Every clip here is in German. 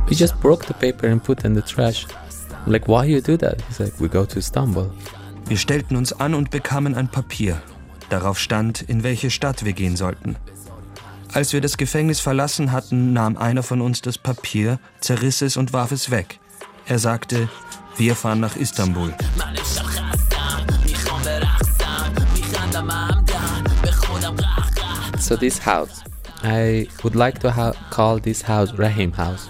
We just broke the paper and put it in the trash. I'm like, why you do that? He's like, we go to Istanbul. Wir stellten uns an und bekamen ein Papier. Darauf stand, in welche Stadt wir gehen sollten. Als wir das Gefängnis verlassen hatten, nahm einer von uns das Papier, zerriss es und warf es weg. Er sagte, wir fahren nach Istanbul. So this house, I would like to call this house Rahim House.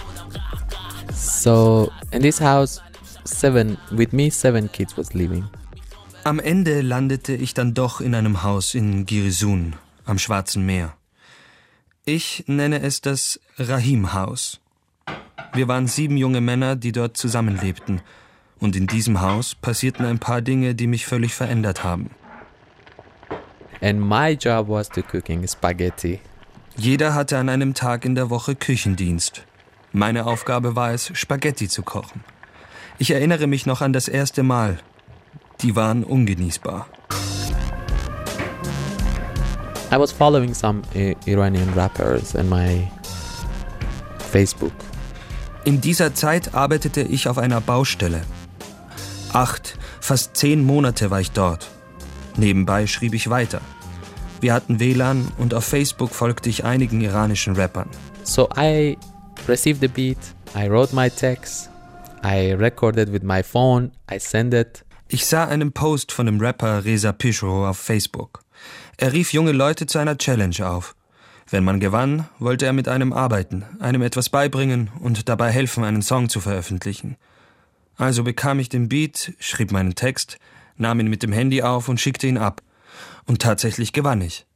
So in this house, 7 kids was living. Am Ende landete ich dann doch in einem Haus in Giresun, am Schwarzen Meer. Ich nenne es das Rahim-Haus. Wir waren 7 junge Männer, die dort zusammenlebten. Und in diesem Haus passierten ein paar Dinge, die mich völlig verändert haben. And my job was to cooking spaghetti. Jeder hatte an einem Tag in der Woche Küchendienst. Meine Aufgabe war es, Spaghetti zu kochen. Ich erinnere mich noch an das erste Mal. Die waren ungenießbar. I was following some Iranian rappers in my Facebook. In dieser Zeit arbeitete ich auf einer Baustelle. 8, fast 10 Monate war ich dort. Nebenbei schrieb ich weiter. Wir hatten WLAN und auf Facebook folgte ich einigen iranischen Rappern. So I received the beat, I wrote my text, I recorded with my phone, I sent it. Ich sah einen Post von dem Rapper Reza Pishro auf Facebook. Er rief junge Leute zu einer Challenge auf. Wenn man gewann, wollte er mit einem arbeiten, einem etwas beibringen und dabei helfen, einen Song zu veröffentlichen. Also bekam ich den Beat, schrieb meinen Text, nahm ihn mit dem Handy auf und schickte ihn ab. Und tatsächlich gewann ich.